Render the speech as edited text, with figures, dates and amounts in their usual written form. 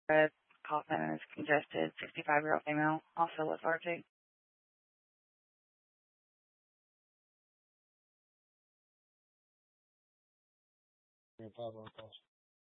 red, coughing, is congested, 65-year-old female, also lethargic. Yeah, 5 on calls.